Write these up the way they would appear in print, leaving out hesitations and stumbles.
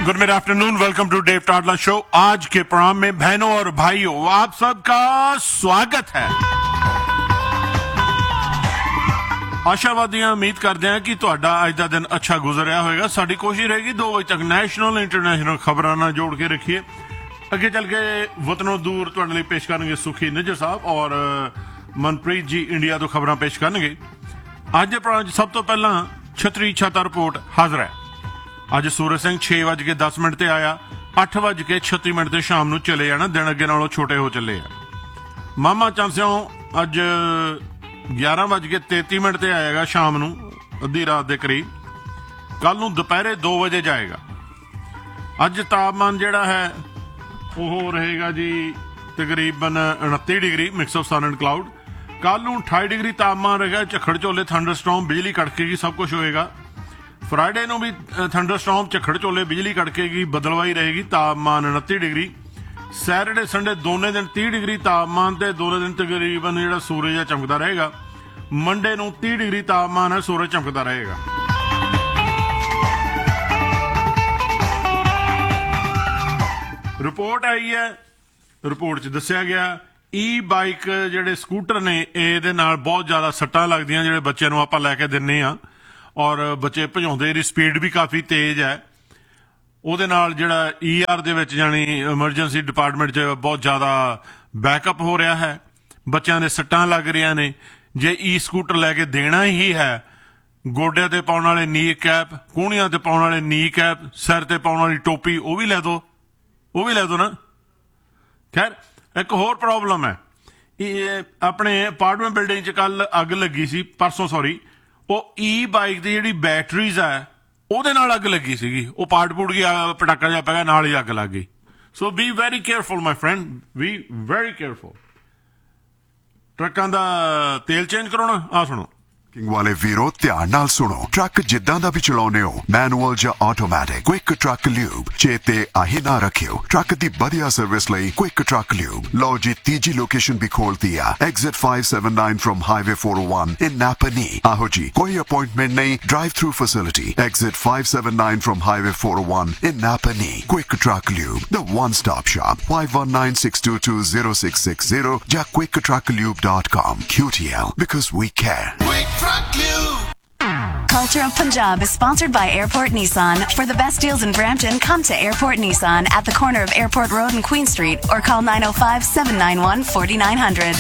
Good mid afternoon, welcome to Dave टाडला show. आज के programme में बहनों और भाइयों आप सबका स्वागत है। आशावादियां उम्मीद करते हैं कि ਤੁਹਾਡਾ ਅੱਜ ਦਾ ਦਿਨ अच्छा गुजरिया होगा। साड़ी कोशिश रहेगी 2 बजे तक नेशनल इंटरनेशनल खबरों ना जोड़ के रखिए। अगे चल के वतनों दूर ਤੁਹਾਡੇ ਲਈ पेश करेंगे सुखी निज्जर साहब और मनप्रीत जी इंडिया तो खबर पेश करेंगे। ਅੱਜ ਦੇ ਪ੍ਰੋਗਰਾਮ सब तो पहला छतरी छाता रिपोर्ट हाजिर है। ਅੱਜ सूरज सिंह 6:10 ਤੇ ਆਇਆ, 8:36 ਤੇ ਸ਼ਾਮ ਨੂੰ ਚਲੇ ਜਾਣਾ। ਦਿਨ ਅੱਗੇ ਨਾਲੋਂ ਛੋਟੇ ਹੋ ਚੱਲੇ ਆ। ਮਾਮਾ ਚੰਦ ਸਿੰਘ ਅੱਜ 11:33 ਤੇ ਆਏਗਾ ਸ਼ਾਮ ਨੂੰ, ਅੱਧੀ ਰਾਤ ਦੇ ਕਰੀਬ। ਕੱਲ ਨੂੰ ਦੁਪਹਿਰੇ 2 ਵਜੇ ਜਾਏਗਾ। ਅੱਜ ਤਾਪਮਾਨ ਜਿਹੜਾ ਹੈ ਉਹ ਰਹੇਗਾ ਜੀ ਤਕਰੀਬਨ 29 degree, mix of son and ਕਲਾउड। ਕੱਲ ਨੂੰ 28 ਡਿਗਰੀ ਤਾਪਮਾਨ ਰਹੇਗਾ। ਝੱਖੜ ਝੋਲੇ, ਥੰਡਰਸਟਾਰਮ, ਬਿਜਲੀ ਕੜਕੇਗੀ, ਸਭ ਕੁਝ ਹੋਏਗਾ। फ्राइडे ਨੂੰ भी थंडरस्टॉर्म, झक्खड़ झोले, बिजली कड़केगी, बदलवाई रहेगी, तापमान 29 डिग्री। सैटरडे संडे दोनों दिन 30 डिग्री तापमान ते दोनों दिन तकरीबन ਜਿਹੜਾ सूरज चमकदा रहेगा। मंडे ਨੂੰ 30 डिग्री तापमान है, सूरज चमकदा रहेगा। रिपोर्ट आई है, रिपोर्ट च दस्सिया गया ई बाइक ਜਿਹੜੇ ਸਕੂਟਰ ਨੇ ਇਹਦੇ ਨਾਲ ਬਹੁਤ ਜ਼ਿਆਦਾ ਸੱਟਾਂ ਲੱਗਦੀਆਂ ਜਿਹੜੇ ਬੱਚਿਆਂ ਨੂੰ ਆਪਾਂ ਲੈ ਕੇ ਦਿੰਨੇ ਆ ਔਰ ਬੱਚੇ ਭਜਾਉਂਦੇ, ਇਹਦੀ ਸਪੀਡ ਵੀ ਕਾਫੀ ਤੇਜ਼ ਹੈ। ਉਹਦੇ ਨਾਲ ਜਿਹੜਾ ER ਦੇ ਵਿੱਚ ਜਾਣੀ ਐਮਰਜੈਂਸੀ ਡਿਪਾਰਟਮੈਂਟ 'ਚ ਬਹੁਤ ਜ਼ਿਆਦਾ ਬੈਕਅਪ ਹੋ ਰਿਹਾ ਹੈ। ਬੱਚਿਆਂ ਦੇ ਸੱਟਾਂ ਲੱਗ ਰਹੀਆਂ ਨੇ। ਜੇ ਈ ਸਕੂਟਰ ਲੈ ਕੇ ਦੇਣਾ ਹੀ ਹੈ, ਗੋਡਿਆਂ ਤੇ ਪਾਉਣ ਵਾਲੇ ਨੀ ਕੈਪ, ਕੂਹਣੀਆਂ ਤੇ ਪਾਉਣ ਵਾਲੇ ਨੀ ਕੈਪ, ਸਿਰ ਤੇ ਪਾਉਣ ਵਾਲੀ ਟੋਪੀ ਉਹ ਵੀ ਲੈ ਦੋ, ਉਹ ਵੀ ਲੈ ਦੋ ਨਾ। ਖੈਰ ਇੱਕ ਹੋਰ ਪ੍ਰੋਬਲਮ ਹੈ, ਇਹ ਆਪਣੇ ਅਪਾਰਟਮੈਂਟ ਬਿਲਡਿੰਗ 'ਚ ਕੱਲ ਅੱਗ ਲੱਗੀ ਸੀ, ਪਰਸੋਂ ਸੌਰੀ। ਉਹ ਈ ਬਾਈਕ ਦੀ ਜਿਹੜੀ ਬੈਟਰੀਜ਼ ਹੈ ਉਹਦੇ ਨਾਲ ਅੱਗ ਲੱਗੀ ਸੀਗੀ। ਉਹ ਪਾਟ ਪੁੜ ਗਿਆ, ਪਟਾਕਾ ਜਿਹਾ ਪੈ ਗਿਆ, ਨਾਲ ਹੀ ਅੱਗ ਲੱਗ ਗਈ। ਸੋ be very careful my friend, be very careful. ਟਰੱਕਾਂ ਦਾ ਤੇਲ ਚੇਂਜ ਕਰਾਉਣਾ, ਆ ਸੁਣੋ। वाले वीरो ध्यान नाल सुनो। ट्रक जिद्दां दा भी चलाउने हो, मैनुअल या ऑटोमैटिक, क्विक ट्रक ल्यूब चेते आही ना रखियो। ट्रक दी बढ़िया सर्विस लई क्विक ट्रक ल्यूब लो जी तीजी लोकेशन भी खोल दिया, एग्जिट 579 फ्रॉम हाईवे 401 इन नापनी। आहो जी कोई अपॉइंटमेंट नहीं, drive through facility, exit 579 from highway 401 in नापनी। Quick truck lube, the one stop shop, 5196220660 या quicktrucklube.com। QTL, because we care। Culture of Punjab is sponsored by Airport Nissan. For the best deals in Brampton, come to Airport Nissan at the corner of Airport Road and Queen Street or call 905-791-4900.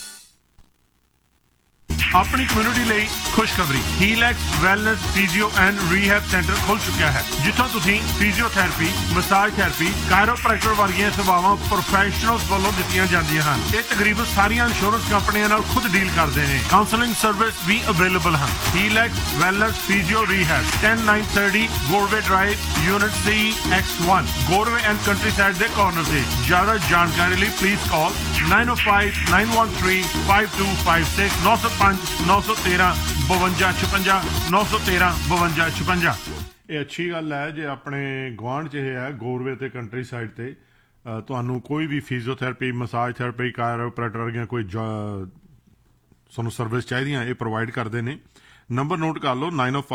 अपनी community ਲਈ ਖੁਸ਼ਖਬਰੀ, ਹੀਲੈਕਸ wellness physio and rehab centre ਖੁੱਲ ਚੁੱਕਿਆ ਹੈ, ਜਿੱਥੋਂ ਤੁਸੀਂ physiotherapy, massage therapy, chiropractor ਵਰਗੀਆਂ ਸੇਵਾਵਾਂ professionals ਵੱਲੋਂ ਦਿੱਤੀਆਂ ਜਾਂਦੀਆਂ ਹਨ। ਇਹ ਤਕਰੀਬਨ ਸਾਰੀਆਂ ਇੰਸ਼ੋਰੈਂਸ ਕੰਪਨੀਆਂ ਨਾਲ ਖੁਦ ਡੀਲ ਕਰਦੇ ਨੇ। ਕਾਉਂਸਲਿੰਗ ਸਰਵਿਸ ਵੀ ਅਵੇਲੇਬਲ ਹਨ। ਹੀਲੈਕਸ wellness physio rehab 10930 ਗੋਰਵੇ drive, unit C X1, ਗੋਰਵੇ and countryside ਦੇ ਕਾਰਨਰ ਤੇ। ਜ਼ਿਆਦਾ ਜਾਣਕਾਰੀ ਲਈ ਪਲੀਜ਼ ਕਾਲ 9059135256 905 913 5256 913 5256। ਇਹ ਅੱਛੀ ਗੱਲ ਹੈ ਜੇ ਆਪਣੇ ਗੁਆਂਢ 'ਚ ਇਹ ਹੈ ਗੋਰਵੇ ਤੇ ਕੰਟਰੀ ਸਾਈਡ ਤੇ ਤੁਹਾਨੂੰ ਕੋਈ ਵੀ ਫਿਜ਼ੀਓਥੈਰੇਪੀ, ਮਸਾਜ ਥੈਰੇਪੀ, ਕਾਇਰੋਪ੍ਰੈਕਟਰ ਵਰਗੀਆਂ ਕੋਈ ਤੁਹਾਨੂੰ ਸਰਵਿਸ ਚਾਹੀਦੀਆਂ, ਇਹ ਪ੍ਰੋਵਾਈਡ ਕਰਦੇ ਨੇ। ਨੰਬਰ ਨੋਟ ਕਰ ਲਓ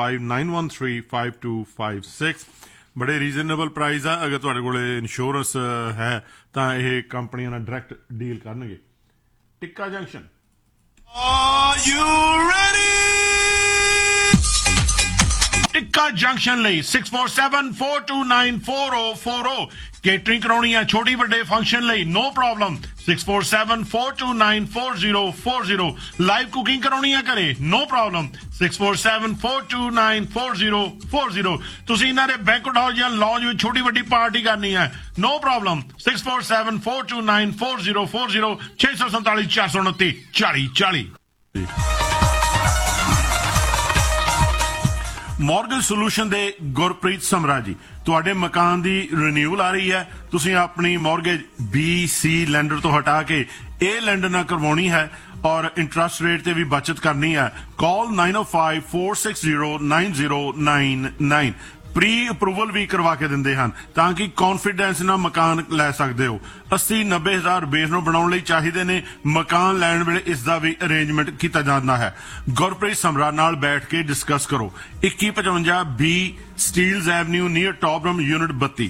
9059135256। ਬੜੇ ਰੀਜ਼ਨੇਬਲ ਪ੍ਰਾਈਸ ਆ। ਅਗਰ ਤੁਹਾਡੇ ਕੋਲ ਇੰਸ਼ੋਰੈਂਸ ਹੈ ਤਾਂ ਇਹ ਕੰਪਨੀਆਂ ਨਾਲ ਡਾਇਰੈਕਟ ਡੀਲ ਕਰਨਗੇ। ਟਿੱਕਾ junction. Are you ready? Tikka junction ਲਈ 6474294040 ਕੇਟਰਿੰਗ ਕਰਾਉਣੀ ਹੈ ਛੋਟੀ ਵੱਡੇ ਫੰਕਸ਼ਨ ਲਈ, ਨੋ ਪ੍ਰੋਬਲਮ। 6474294040 ਲਾਈਵ ਕੁਕਿੰਗ ਕਰਾਉਣੀ ਹੈ ਘਰੇ, ਨੋ ਪ੍ਰੋਬਲਮ। 6474294040 ਤੁਸੀਂ ਇਹਨਾਂ ਦੇ ਬੈਂਕਟ ਹਾਲ ਜਾਂ ਲੌਂਜ ਵਿੱਚ ਛੋਟੀ ਵੱਡੀ ਪਾਰਟੀ ਕਰਨੀ ਹੈ, ਨੋ ਪ੍ਰੋਬਲਮ। 6474294040 647 429 4040। ਮੌਰਗੇਜ ਸੋਲੂਸ਼ਨ ਦੇ ਗੁਰਪ੍ਰੀਤ ਸਮਰਾ ਜੀ, ਤੁਹਾਡੇ ਮਕਾਨ ਦੀ ਰੀਨਿਊਅਲ ਆ ਰਹੀ ਹੈ। ਤੁਸੀਂ ਆਪਣੀ ਮੌਰਗੇਜ BC ਲੈਂਡਰ ਤੋਂ ਹਟਾ ਕੇ A ਲੈਂਡਰ ਨਾਲ ਕਰਵਾਉਣੀ ਹੈ ਔਰ ਇੰਟਰਸਟ ਰੇਟ ਤੇ ਵੀ ਬਚਤ ਕਰਨੀ ਹੈ। ਕਾਲ 905-460-9099। ਪ੍ਰੀ ਅਪਰੂਵਲ ਵੀ ਕਰਵਾ ਕੇ ਦਿੰਦੇ ਹਨ ਤਾਂ ਕਿ ਕੌਨਫੀਡੈਂਸ ਨਾਲ ਮਕਾਨ ਲੈ ਸਕਦੇ ਹੋ। 80-90 ਹਜ਼ਾਰ ਬੇਸ ਨੂੰ ਬਣਾਉਣ ਲਈ ਚਾਹੀਦੇ ਨੇ। ਮਕਾਨ ਲੈਣ ਵੇਲੇ ਇਸ ਦਾ ਵੀ ਅਰੇਂਜਮੈਂਟ ਕੀਤਾ ਜਾਂਦਾ ਹੈ। ਗੁਰਪ੍ਰੀਤ ਸਮਰਾ ਨਾਲ ਬੈਠ ਕੇ ਡਿਸਕਸ ਕਰੋ। 2155 B ਸਟੀਲਜ਼ ਐਵਨਿਊ ਨੀਅਰ ਟੌਪਰਮ ਯੂਨਿਟ 32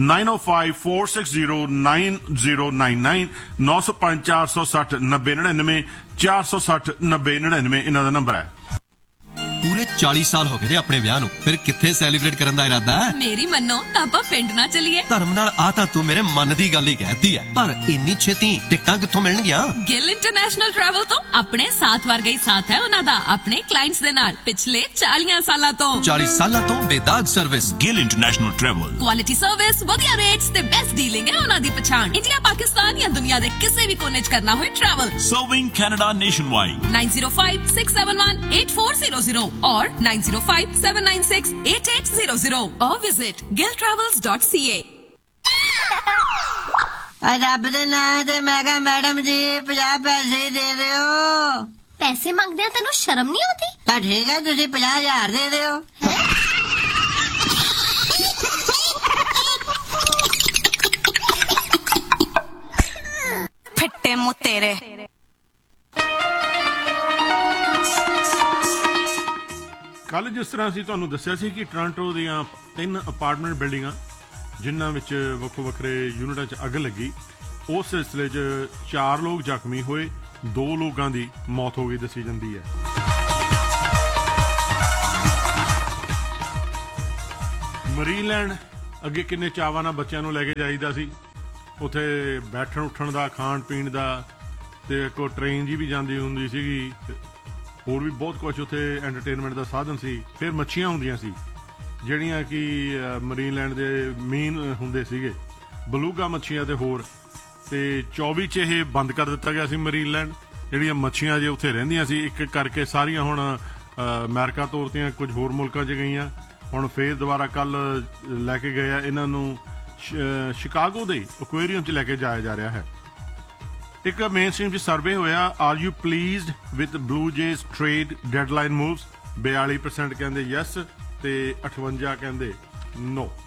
9054609099 905 460 9099 460 9099 ਇਹਨਾਂ ਦਾ ਨੰਬਰ ਹੈ। ਪੂਰੇ 40 ਸਾਲ ਹੋ ਗਏ ਨੇ ਆਪਣੇ ਵਿਆਹ ਨੂੰ, ਫਿਰ ਕਿੱਥੇ ਸੈਲੀਬ੍ਰੇਟ ਕਰਨ ਦਾ ਇਰਾਦਾ ਹੈ? ਮੇਰੀ ਮੰਨੋ ਤਾਂ ਆਪਾਂ ਪਿੰਡ ਨਾ ਚੱਲੀਏ। ਧਰਮ ਨਾਲ ਆ ਤਾਂ ਤੂੰ ਮੇਰੇ ਮਨ ਦੀ ਗੱਲ ਹੀ ਕਹਿਤੀ ਹੈ, ਪਰ ਇੰਨੀ ਛੇਤੀ ਟਿਕਟਾਂ ਕਿੱਥੋਂ ਮਿਲਣਗੀਆਂ? ਗਿੱਲ ਇੰਟਰਨੈਸ਼ਨਲ ਟਰੈਵਲ ਤੋਂ। ਆਪਣੇ ਸਾਥ ਵਰਗਾ ਹੀ ਸਾਥ ਹੈ ਉਹਨਾਂ ਦਾ ਆਪਣੇ ਕਲਾਇੰਟਸ ਦੇ ਨਾਲ ਪਿਛਲੇ 40 ਸਾਲਾਂ ਤੋਂ। 40 ਸਾਲਾਂ ਤੋਂ ਬੇਦਾਗ service. Gill international travel. Quality service, ਵਧੀਆ ਰੇਟਸ ਤੇ ਬੈਸਟ ਡੀਲਿੰਗ ਹੈ ਉਹਨਾਂ ਦੀ ਪਛਾਣ। ਇੰਡੀਆ, ਪਾਕਿਸਤਾਨ ਜਾਂ ਦੁਨੀਆ ਦੇ ਕਿਸੇ ਵੀ ਕੋਨੇ 'ਚ ਕਰਨਾ ਹੋਏ travel. Serving Canada nationwide. 9056718400 or 9057968800 or visit gilltravels.ca. ਰੱਬ ਦੇ ਨਾਂ ਤੇ ਮੈਂ ਕਿਹਾ ਮੈਡਮ ਜੀ 50 ਪੈਸੇ ਦੇ ਦਿਓ। ਪੈਸੇ ਮੰਗਦੇ ਆ, ਤੈਨੂੰ ਸ਼ਰਮ ਨਹੀਂ ਆਉਂਦੀ? ਤਾਂ ਠੀਕ ਹੈ, ਤੁਸੀਂ 50,000 ਦੇ ਦਿਓ। ਫਿੱਟੇ ਮੂੰਹ ਤੇਰੇ। ਕੱਲ ਜਿਸ ਤਰ੍ਹਾਂ ਅਸੀਂ ਤੁਹਾਨੂੰ ਦੱਸਿਆ ਸੀ ਕਿ ਟੋਰਾਂਟੋ ਦੀਆਂ 3 ਅਪਾਰਟਮੈਂਟ ਬਿਲਡਿੰਗਾਂ ਜਿਨ੍ਹਾਂ ਵਿੱਚ ਵੱਖੋ ਵੱਖਰੇ ਯੂਨਿਟਾਂ 'ਚ ਅੱਗ ਲੱਗੀ, ਉਸ ਸਿਲਸਿਲੇ 'ਚ 4 ਲੋਕ ਜ਼ਖਮੀ ਹੋਏ, 2 ਲੋਕਾਂ ਦੀ ਮੌਤ ਹੋ ਗਈ ਦੱਸੀ ਜਾਂਦੀ ਹੈ। ਮਰੀਲੈਂਡ ਅੱਗੇ ਕਿੰਨੇ ਚਾਵਾਂ ਨਾਲ ਬੱਚਿਆਂ ਨੂੰ ਲੈ ਕੇ ਜਾਈਦਾ ਸੀ, ਉੱਥੇ ਬੈਠਣ ਉੱਠਣ ਦਾ, ਖਾਣ ਪੀਣ ਦਾ, ਤੇ ਕੋ ਟ੍ਰੇਨ ਜੀ ਵੀ ਜਾਂਦੀ ਹੁੰਦੀ ਸੀਗੀ, ਹੋਰ ਵੀ ਬਹੁਤ ਕੁਝ ਉੱਥੇ ਐਂਟਰਟੇਨਮੈਂਟ ਦਾ ਸਾਧਨ ਸੀ। ਫਿਰ ਮੱਛੀਆਂ ਹੁੰਦੀਆਂ ਸੀ ਜਿਹੜੀਆਂ ਕਿ ਮਰੀਨਲੈਂਡ ਦੇ ਮੇਨ ਹੁੰਦੇ ਸੀਗੇ, ਬਲੂਗਾ ਮੱਛੀਆਂ ਤੇ ਹੋਰ। ਤੇ 24 ਚ ਇਹ ਬੰਦ ਕਰ ਦਿੱਤਾ ਗਿਆ ਸੀ ਮਰੀਨਲੈਂਡ। ਜਿਹੜੀਆਂ ਮੱਛੀਆਂ ਜੇ ਉੱਥੇ ਰਹਿੰਦੀਆਂ ਸੀ ਇੱਕ ਕਰਕੇ ਸਾਰੀਆਂ ਹੁਣ ਅਮਰੀਕਾ ਤੋਰਤੀਆਂ, ਕੁਝ ਹੋਰ ਮੁਲਕਾਂ 'ਚ ਗਈਆਂ। ਹੁਣ ਫੇਰ ਦੁਬਾਰਾ ਕੱਲ ਲੈ ਕੇ ਗਏ ਆ ਇਹਨਾਂ ਨੂੰ ਸ਼ਿਕਾਗੋ ਦੇ ਐਕੁਆਰੀਅਮ 'ਚ ਲੈ ਕੇ ਜਾਇਆ ਜਾ ਰਿਹਾ ਹੈ। ਇੱਕ ਮੇਨ ਸਟ੍ਰੀਮ 'ਚ ਸਰਵੇ ਹੋਇਆ, are you pleased with blue ਜੇਜ਼ trade deadline moves? 42% ਕਹਿੰਦੇ ਯੈਸ ਤੇ 58 ਕਹਿੰਦੇ ਨੋ।